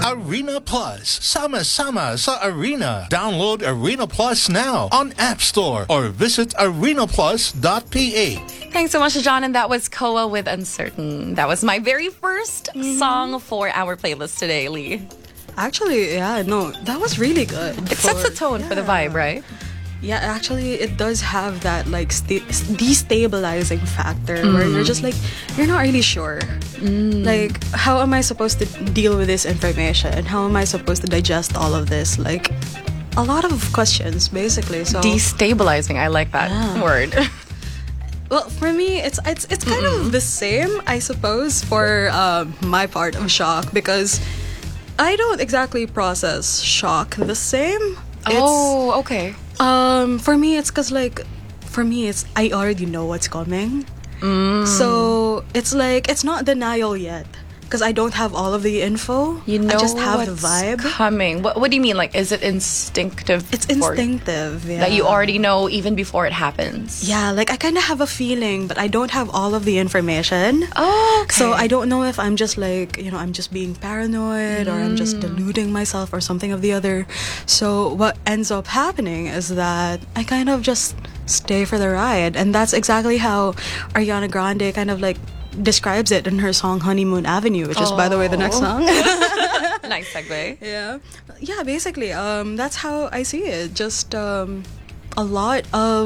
Arena Plus. Sama-sama sa Arena. Download Arena Plus now on App Store or visit arenaplus.ph. Thanks so much, John. And that was Koa with Uncertain. That was my very first song for our playlist today, Lee. Actually, yeah, no, that was really good. It sets the tone for the vibe, right? Yeah, actually, it does have that like destabilizing factor where you're just like, you're not really sure. Like, how am I supposed to deal with this information? How am I supposed to digest all of this? Like, a lot of questions, basically. So Destabilizing. I like that word. well, for me, it's kind of the same, I suppose, for my part of shock, because I don't exactly process shock the same. Oh, okay. For me, it's because I already know what's coming. So it's like, it's not denial yet, because I don't have all of the info. You know, I just have what's the vibe coming. What do you mean? Like, is it instinctive? It's instinctive, yeah. That you already know even before it happens. Yeah, like I kind of have a feeling, but I don't have all of the information. Oh, okay. So I don't know if I'm just like, I'm just being paranoid or I'm just deluding myself or something of the other. So what ends up happening is that I kind of just stay for the ride. And that's exactly how Ariana Grande kind of like describes it in her song Honeymoon Avenue, which is, by the way, the next song. Nice segue. Yeah, basically, that's how I see it. Just a lot of